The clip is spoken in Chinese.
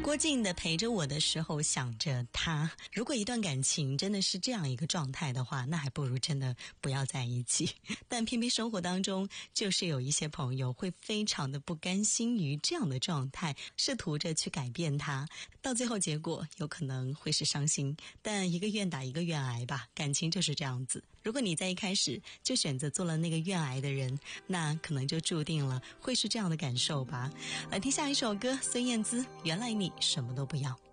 郭靖的陪着我的时候想着他，如果一段感情真的是这样一个状态的话，那还不如真的不要在一起。但偏偏生活当中就是有一些朋友会非常的不甘心于这样的状态，试图着去改变他，到最后结果有可能会是伤心。但一个愿打一个愿挨吧，感情就是这样子。如果你在一开始就选择做了那个愿挨的人，那可能就注定了会是这样的感受吧。来听下一首歌，孙燕姿《原来你什么都不要》。